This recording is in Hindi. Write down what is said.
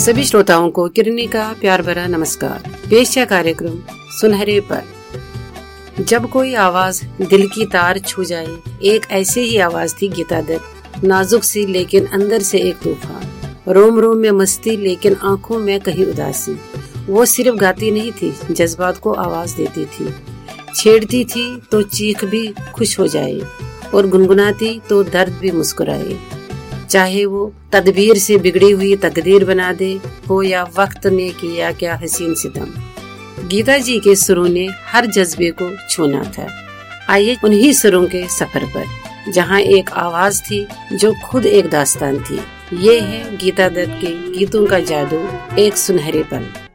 सभी श्रोताओं को किरनी का प्यार भरा नमस्कार। पेश है कार्यक्रम सुनहरे पर। जब कोई आवाज दिल की तार छू जाए, एक ऐसी ही आवाज थी गीता दत्त। नाजुक सी लेकिन अंदर से एक तूफान, रोम रोम में मस्ती लेकिन आंखों में कहीं उदासी। वो सिर्फ गाती नहीं थी, जज्बात को आवाज देती थी। छेड़ती थी तो चीख भी खुश हो जाए और गुनगुनाती तो दर्द भी मुस्कुराए। चाहे वो तदबीर से बिगड़ी हुई तकदीर बना दे हो या वक्त ने किया क्या हसीन सितम, गीता जी के सुरों ने हर जज्बे को छूना था। आइए उन्हीं सुरों के सफर पर, जहाँ एक आवाज थी जो खुद एक दास्तान थी। ये है गीता दत्त के गीतों का जादू, एक सुनहरे पल।